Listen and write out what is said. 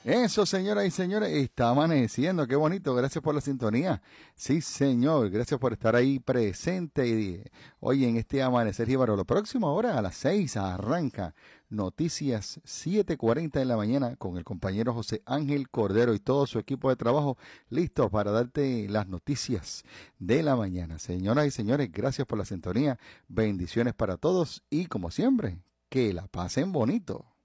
Eso, señoras y señores, está amaneciendo. Qué bonito. Gracias por la sintonía. Sí, señor. Gracias por estar ahí presente. Y hoy en este Amanecer Jíbaro. Lo próximo ahora a las 6 arranca Noticias 7:40 de la mañana con el compañero José Ángel Cordero y todo su equipo de trabajo listos para darte las noticias de la mañana. Señoras y señores, gracias por la sintonía. Bendiciones para todos y como siempre, que la pasen bonito.